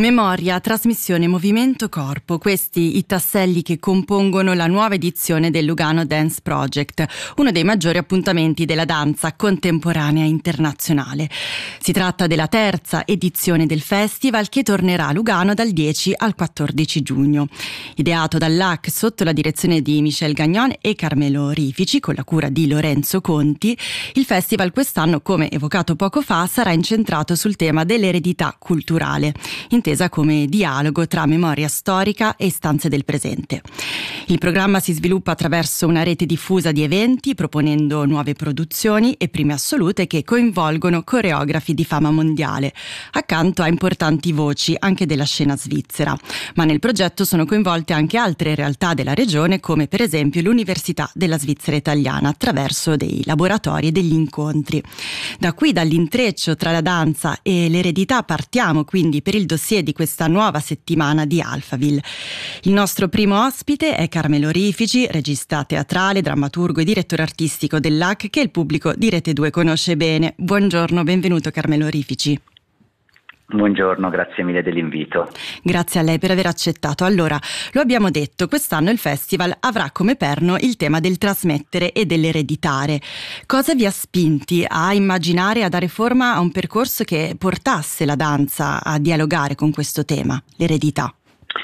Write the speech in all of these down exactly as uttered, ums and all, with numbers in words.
Memoria, trasmissione, movimento, corpo, questi i tasselli che compongono la nuova edizione del Lugano Dance Project, uno dei maggiori appuntamenti della danza contemporanea internazionale. Si tratta della terza edizione del festival che tornerà a Lugano dal dieci al quattordici giugno. Ideato dall'A C sotto la direzione di Michel Gagnon e Carmelo Rifici con la cura di Lorenzo Conti, il festival quest'anno, come evocato poco fa, sarà incentrato sul tema dell'eredità culturale, intesa come dialogo tra memoria storica e istanze del presente. Il programma si sviluppa attraverso una rete diffusa di eventi, proponendo nuove produzioni e prime assolute che coinvolgono coreografi di fama mondiale, accanto a importanti voci anche della scena svizzera. Ma nel progetto sono coinvolte anche altre realtà della regione, come per esempio l'Università della Svizzera Italiana, attraverso dei laboratori e degli incontri. Da qui, dall'intreccio tra la danza e l'eredità, partiamo quindi per il dossier di questa nuova settimana di Alphaville. Il nostro primo ospite è Carmelo Rifici, regista teatrale, drammaturgo e direttore artistico dell'A C, che il pubblico di Rete due conosce bene. Buongiorno, benvenuto Carmelo Rifici. Buongiorno, grazie mille dell'invito. Grazie a lei per aver accettato. Allora, lo abbiamo detto, quest'anno il festival avrà come perno il tema del trasmettere e dell'ereditare. Cosa vi ha spinti a immaginare e a dare forma a un percorso che portasse la danza a dialogare con questo tema, l'eredità?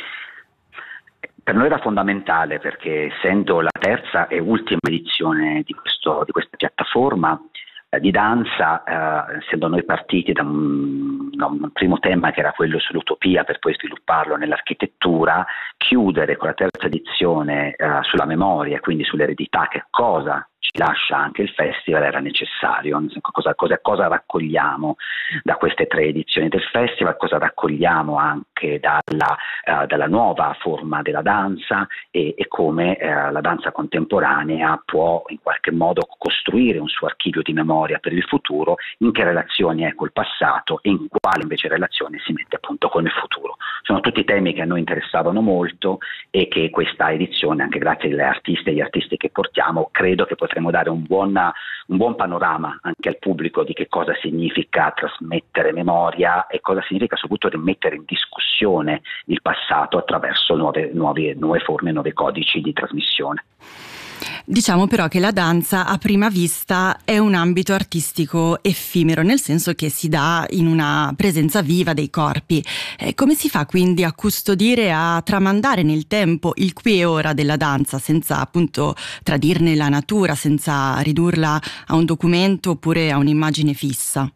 Per noi era fondamentale perché, essendo la terza e ultima edizione di, questo, di questa piattaforma di danza, eh, essendo noi partiti da un, da un primo tema che era quello sull'utopia per poi svilupparlo nell'architettura, chiudere con la terza edizione eh, sulla memoria, quindi sull'eredità, che cosa ci lascia anche il festival, era necessario. Cosa, cosa, cosa raccogliamo da queste tre edizioni del festival, cosa raccogliamo anche dalla, uh, dalla nuova forma della danza e, e come uh, la danza contemporanea può in qualche modo costruire un suo archivio di memoria per il futuro, in che relazioni è col passato e in quale invece relazione si mette appunto con il futuro. Sono tutti temi che a noi interessavano molto e che questa edizione, anche grazie alle artiste e agli artisti che portiamo, credo che potremo dare un buon, un buon panorama anche al pubblico di che cosa significa trasmettere memoria e cosa significa soprattutto rimettere in discussione il passato attraverso nuove, nuove, nuove forme, nuovi codici di trasmissione. Diciamo però che la danza a prima vista è un ambito artistico effimero, nel senso che si dà in una presenza viva dei corpi. Eh, come si fa quindi a custodire, a tramandare nel tempo il qui e ora della danza senza appunto tradirne la natura, senza ridurla a un documento oppure a un'immagine fissa?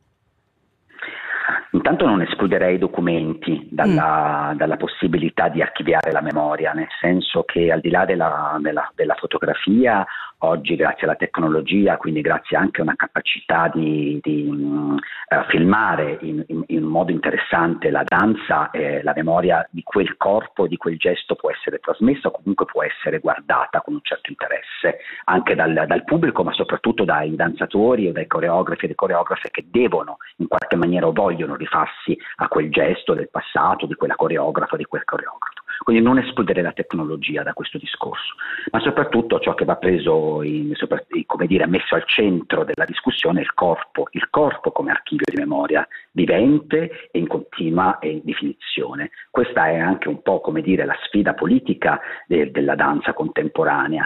Intanto non escluderei i documenti dalla, mm. dalla possibilità di archiviare la memoria, nel senso che al di là della, della, della fotografia, oggi grazie alla tecnologia, quindi grazie anche a una capacità di, di uh, filmare in, in, in modo interessante la danza, eh, la memoria di quel corpo, di quel gesto può essere trasmessa o comunque può essere guardata con un certo interesse anche dal, dal pubblico, ma soprattutto dai danzatori o dai coreografi e delle coreografe che devono in qualche maniera o vogliono rifarsi a quel gesto del passato, di quella coreografa, di quel coreografo. Quindi non escludere la tecnologia da questo discorso, ma soprattutto ciò che va preso, in, come dire, messo al centro della discussione è il corpo, il corpo come archivio di memoria vivente e in continua definizione. Questa è anche un po', come dire, la sfida politica de, della danza contemporanea.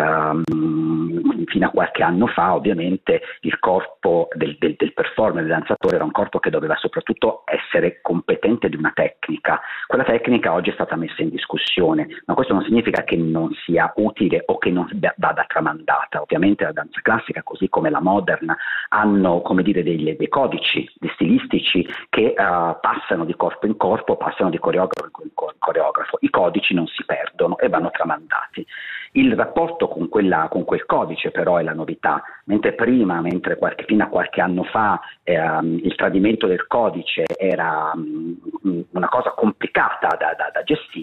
Um, fino a qualche anno fa, ovviamente, il corpo del, del, del performer, del danzatore, era un corpo che doveva soprattutto essere competente di una tecnica. Quella tecnica oggi è stata messa in discussione, ma questo non significa che non sia utile o che non vada tramandata. Ovviamente la danza classica, così come la moderna, hanno, come dire, dei, dei codici dei stilistici che uh, passano di corpo in corpo, passano di coreografo in coreografo. I codici non si perdono e vanno tramandati. Il rapporto con, quella, con quel codice però è la novità, mentre prima, mentre qualche, fino a qualche anno fa ehm, il tradimento del codice era um, una cosa complicata da, da, da gestire,